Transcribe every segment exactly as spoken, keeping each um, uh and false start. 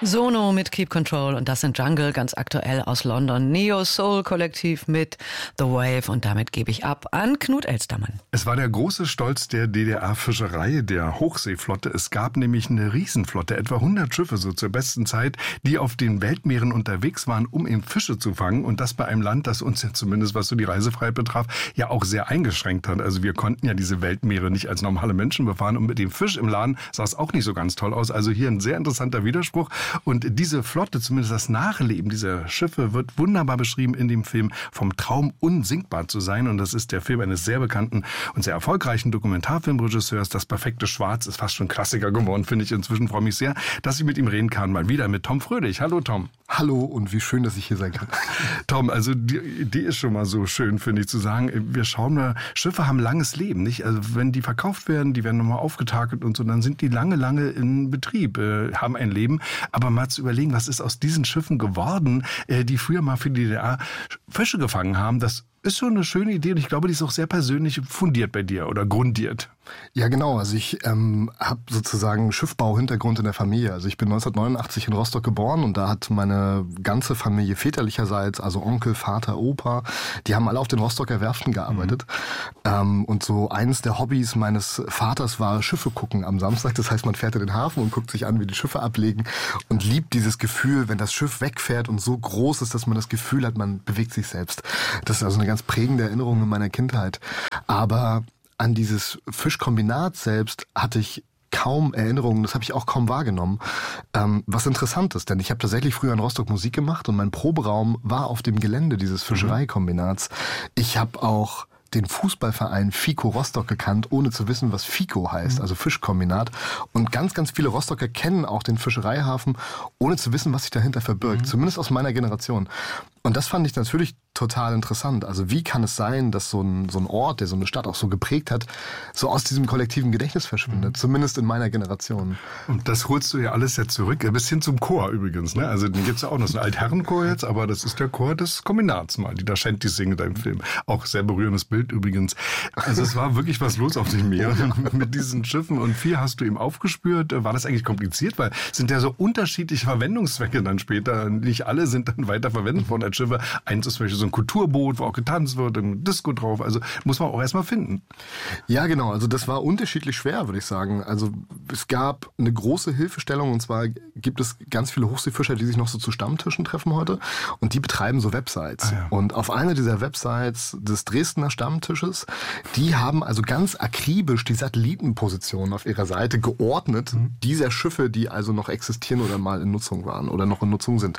Sono mit Keep Control und das sind Jungle, ganz aktuell aus London. Neo Soul Kollektiv mit The Wave und damit gebe ich ab an Knut Elstermann. Es war der große Stolz der D D R-Fischerei, der Hochseeflotte. Es gab nämlich eine Riesenflotte, etwa hundert Schiffe so zur besten Zeit, die auf den Weltmeeren unterwegs waren, um eben Fische zu fangen. Und das bei einem Land, das uns ja zumindest, was so die Reisefreiheit betraf, ja auch sehr eingeschränkt hat. Also wir konnten ja diese Weltmeere nicht als normale Menschen befahren und mit dem Fisch im Laden sah es auch nicht so ganz toll aus. Also hier ein sehr interessanter Widerspruch. Und diese Flotte, zumindest das Nachleben dieser Schiffe, wird wunderbar beschrieben in dem Film Vom Traum unsinkbar zu sein. Und das ist der Film eines sehr bekannten und sehr erfolgreichen Dokumentarfilmregisseurs. Das perfekte Schwarz ist fast schon Klassiker geworden, finde ich inzwischen. Freue mich sehr, dass ich mit ihm reden kann. Mal wieder mit Tom Fröhlich. Hallo Tom. Hallo und wie schön, dass ich hier sein kann. Tom, also die Idee ist schon mal so schön, finde ich, zu sagen, wir schauen mal, Schiffe haben langes Leben, nicht? Also wenn die verkauft werden, die werden nochmal aufgetakelt und so, dann sind die lange, lange in Betrieb, äh, haben ein Leben. Aber mal zu überlegen, was ist aus diesen Schiffen geworden, äh, die früher mal für die D D R Fische gefangen haben, das ist schon eine schöne Idee und ich glaube, die ist auch sehr persönlich fundiert bei dir oder grundiert. Ja, genau. Also ich ähm, habe sozusagen Schiffbau-Hintergrund in der Familie. Also ich bin neunzehnhundertneunundachtzig in Rostock geboren und da hat meine ganze Familie väterlicherseits, also Onkel, Vater, Opa, die haben alle auf den Rostocker Werften gearbeitet. Mhm. Ähm, und so eines der Hobbys meines Vaters war Schiffe gucken am Samstag. Das heißt, man fährt in den Hafen und guckt sich an, wie die Schiffe ablegen und liebt dieses Gefühl, wenn das Schiff wegfährt und so groß ist, dass man das Gefühl hat, man bewegt sich selbst. Das ist also eine ganz prägende Erinnerung in meiner Kindheit. Aber an dieses Fischkombinat selbst hatte ich kaum Erinnerungen, das habe ich auch kaum wahrgenommen. Ähm, was interessant ist, denn ich habe tatsächlich früher in Rostock Musik gemacht und mein Proberaum war auf dem Gelände dieses Fischereikombinats. Ich habe auch den Fußballverein FICO Rostock gekannt, ohne zu wissen, was FICO heißt, also Fischkombinat. Und ganz, ganz viele Rostocker kennen auch den Fischereihafen, ohne zu wissen, was sich dahinter verbirgt. Mhm. Zumindest aus meiner Generation. Und das fand ich natürlich total interessant. Also wie kann es sein, dass so ein, so ein Ort, der so eine Stadt auch so geprägt hat, so aus diesem kollektiven Gedächtnis verschwindet? Mhm. Zumindest in meiner Generation. Und das holst du ja alles ja zurück, bis hin zum Chor übrigens. Ne? Also den gibt's ja auch noch, so ein Altherrenchor jetzt, aber das ist der Chor des Kombinats mal, die da Shanties singen in deinem Film. Auch sehr berührendes Bild übrigens. Also es war wirklich was los auf dem Meer mit diesen Schiffen und viel hast du eben aufgespürt. War das eigentlich kompliziert? Weil es sind ja so unterschiedliche Verwendungszwecke dann später. Nicht alle sind dann weiter verwendet worden als Schiffe. Eins ist zum Beispiel so ein Kulturboot, wo auch getanzt wird, ein Disco drauf. Also muss man auch erstmal finden. Ja, genau. Also das war unterschiedlich schwer, würde ich sagen. Also es gab eine große Hilfestellung und zwar gibt es ganz viele Hochseefischer, die sich noch so zu Stammtischen treffen heute und die betreiben so Websites. Ah, ja. Und auf einer dieser Websites des Dresdner Stammtisches, die haben also ganz akribisch die Satellitenpositionen auf ihrer Seite geordnet, mhm. dieser Schiffe, die also noch existieren oder mal in Nutzung waren oder noch in Nutzung sind.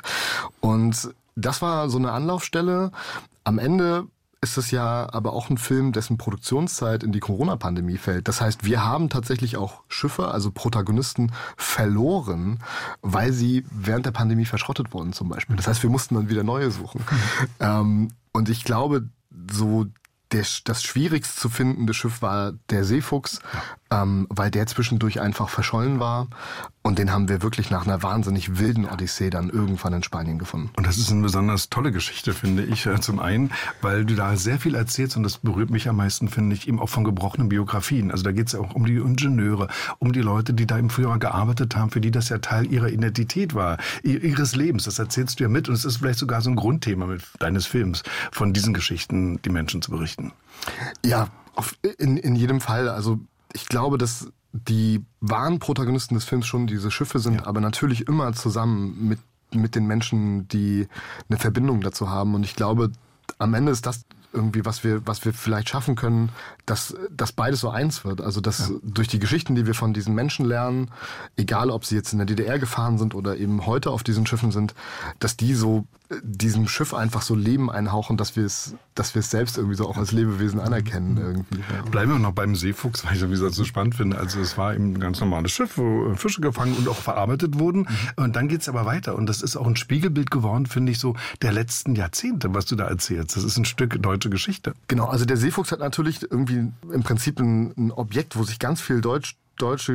Und das war so eine Anlaufstelle. Am Ende ist es ja aber auch ein Film, dessen Produktionszeit in die Corona-Pandemie fällt. Das heißt, wir haben tatsächlich auch Schiffe, also Protagonisten, verloren, weil sie während der Pandemie verschrottet wurden zum Beispiel. Das heißt, wir mussten dann wieder neue suchen. ähm, und ich glaube, so der, das schwierigst zu findende Schiff war der Seefuchs, ähm, weil der zwischendurch einfach verschollen war. Und den haben wir wirklich nach einer wahnsinnig wilden Odyssee dann irgendwann in Spanien gefunden. Und das ist eine besonders tolle Geschichte, finde ich. Zum einen, weil du da sehr viel erzählst und das berührt mich am meisten, finde ich, eben auch von gebrochenen Biografien. Also da geht es ja auch um die Ingenieure, um die Leute, die da im Frühjahr gearbeitet haben, für die das ja Teil ihrer Identität war, ihres Lebens. Das erzählst du ja mit und es ist vielleicht sogar so ein Grundthema mit deines Films, von diesen Geschichten die Menschen zu berichten. Ja, auf, in, in jedem Fall. Also ich glaube, dass die wahren Protagonisten des Films schon diese Schiffe sind, ja. aber natürlich immer zusammen mit, mit den Menschen, die eine Verbindung dazu haben. Und ich glaube, am Ende ist das irgendwie, was wir, was wir vielleicht schaffen können, dass, dass beides so eins wird. Also, dass ja. durch die Geschichten, die wir von diesen Menschen lernen, egal ob sie jetzt in der D D R gefahren sind oder eben heute auf diesen Schiffen sind, dass die so diesem Schiff einfach so Leben einhauchen, dass wir es, dass wir es selbst irgendwie so auch als Lebewesen anerkennen irgendwie. Ja. Bleiben wir noch beim Seefuchs, weil ich das wie gesagt so spannend finde. Also es war eben ein ganz normales Schiff, wo Fische gefangen und auch verarbeitet wurden. Mhm. Und dann geht's aber weiter. Und das ist auch ein Spiegelbild geworden, finde ich, so der letzten Jahrzehnte, was du da erzählst. Das ist ein Stück deutsche Geschichte. Genau, also der Seefuchs hat natürlich irgendwie im Prinzip ein, ein Objekt, wo sich ganz viel Deutsch, deutsche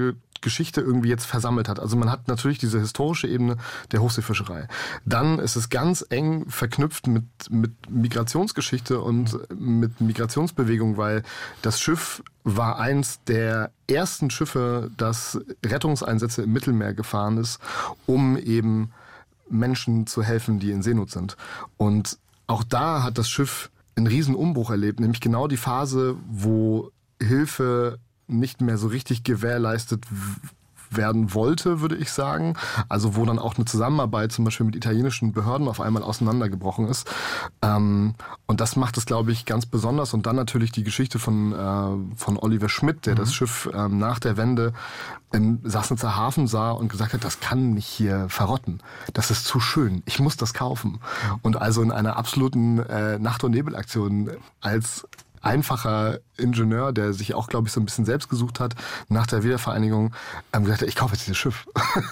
Geschichte irgendwie jetzt versammelt hat. Also man hat natürlich diese historische Ebene der Hochseefischerei. Dann ist es ganz eng verknüpft mit, mit Migrationsgeschichte und mit Migrationsbewegung, weil das Schiff war eins der ersten Schiffe, das Rettungseinsätze im Mittelmeer gefahren ist, um eben Menschen zu helfen, die in Seenot sind. Und auch da hat das Schiff einen riesen Umbruch erlebt, nämlich genau die Phase, wo Hilfe nicht mehr so richtig gewährleistet werden wollte, würde ich sagen. Also wo dann auch eine Zusammenarbeit zum Beispiel mit italienischen Behörden auf einmal auseinandergebrochen ist. Ähm, und das macht es, glaube ich, ganz besonders. Und dann natürlich die Geschichte von, äh, von Oliver Schmidt, der mhm. das Schiff ähm, nach der Wende im Sassnitzer Hafen sah und gesagt hat, das kann nicht hier verrotten. Das ist zu schön. Ich muss das kaufen. Und also in einer absoluten äh, Nacht- und Nebelaktion als einfacher Ingenieur, der sich auch, glaube ich, so ein bisschen selbst gesucht hat, nach der Wiedervereinigung, ähm, gesagt hat, ich kaufe jetzt dieses Schiff.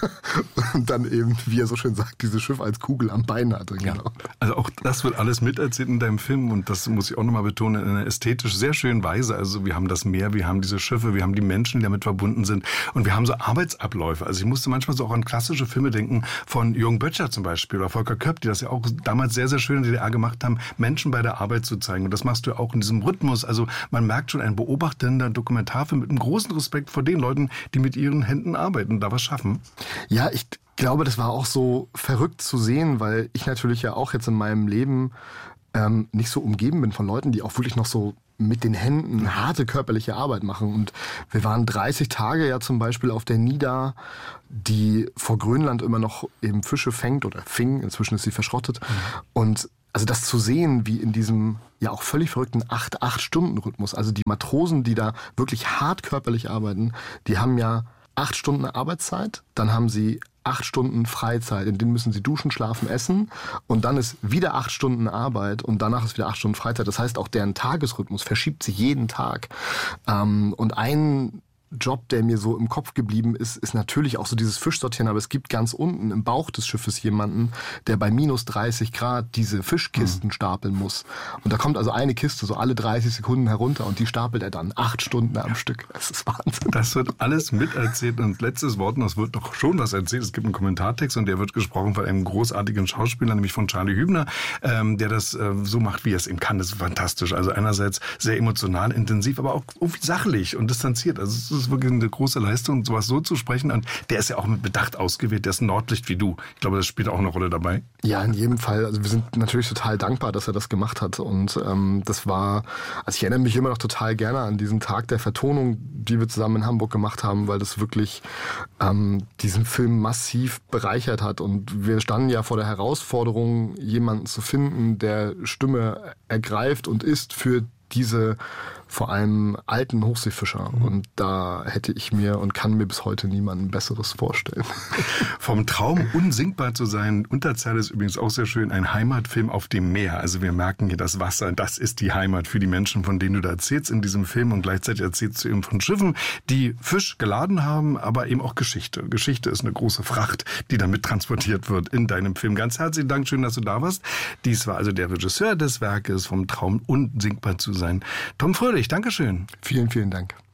Und dann eben, wie er so schön sagt, dieses Schiff als Kugel am Bein hatte. Genau. Ja. Also auch das wird alles miterzählt in deinem Film und das muss ich auch nochmal betonen, in einer ästhetisch sehr schönen Weise. Also wir haben das Meer, wir haben diese Schiffe, wir haben die Menschen, die damit verbunden sind und wir haben so Arbeitsabläufe. Also ich musste manchmal so auch an klassische Filme denken, von Jürgen Böttcher zum Beispiel oder Volker Köpp, die das ja auch damals sehr, sehr schön in der D D R gemacht haben, Menschen bei der Arbeit zu zeigen. Und das machst du auch in diesem Rhythmus. Also man merkt schon, ein beobachtender Dokumentarfilm mit einem großen Respekt vor den Leuten, die mit ihren Händen arbeiten und da was schaffen. Ja, ich glaube, das war auch so verrückt zu sehen, weil ich natürlich ja auch jetzt in meinem Leben ähm, nicht so umgeben bin von Leuten, die auch wirklich noch so mit den Händen harte körperliche Arbeit machen. Und wir waren dreißig Tage ja zum Beispiel auf der Nida, die vor Grönland immer noch eben Fische fängt oder fing. Inzwischen ist sie verschrottet. Mhm. Und also das zu sehen, wie in diesem ja auch völlig verrückten acht-Stunden-Rhythmus, also die Matrosen, die da wirklich hart körperlich arbeiten, die haben ja acht Stunden Arbeitszeit, dann haben sie acht Stunden Freizeit, in denen müssen sie duschen, schlafen, essen und dann ist wieder acht Stunden Arbeit und danach ist wieder acht Stunden Freizeit. Das heißt, auch deren Tagesrhythmus verschiebt sich jeden Tag. Und ein Job, der mir so im Kopf geblieben ist, ist natürlich auch so dieses Fischsortieren, aber es gibt ganz unten im Bauch des Schiffes jemanden, der bei minus dreißig Grad diese Fischkisten mhm. stapeln muss. Und da kommt also eine Kiste so alle dreißig Sekunden herunter und die stapelt er dann acht Stunden am Stück. Das ist Wahnsinn. Das wird alles miterzählt und letztes Wort, und es wird doch schon was erzählt. Es gibt einen Kommentartext und der wird gesprochen von einem großartigen Schauspieler, nämlich von Charlie Hübner, ähm, der das äh, so macht, wie er es eben kann. Das ist fantastisch. Also einerseits sehr emotional, intensiv, aber auch irgendwie sachlich und distanziert. Also es ist wirklich eine große Leistung, sowas so zu sprechen. Und der ist ja auch mit Bedacht ausgewählt. Der ist ein Nordlicht wie du. Ich glaube, das spielt auch eine Rolle dabei. Ja, in jedem Fall. Also wir sind natürlich total dankbar, dass er das gemacht hat. Und ähm, das war, also ich erinnere mich immer noch total gerne an diesen Tag der Vertonung, die wir zusammen in Hamburg gemacht haben, weil das wirklich ähm, diesen Film massiv bereichert hat. Und wir standen ja vor der Herausforderung, jemanden zu finden, der Stimme ergreift und ist für diese vor allem alten Hochseefischer. Mhm. Und da hätte ich mir und kann mir bis heute niemanden Besseres vorstellen. Vom Traum unsinkbar zu sein, Unterzeile ist übrigens auch sehr schön, ein Heimatfilm auf dem Meer. Also wir merken hier das Wasser, das ist die Heimat für die Menschen, von denen du da erzählst in diesem Film. Und gleichzeitig erzählst du eben von Schiffen, die Fisch geladen haben, aber eben auch Geschichte. Geschichte ist eine große Fracht, die damit transportiert wird in deinem Film. Ganz herzlichen Dank, schön, dass du da warst. Dies war also der Regisseur des Werkes, vom Traum unsinkbar zu sein, Tom Fröhlich. Dankeschön. Vielen, vielen Dank.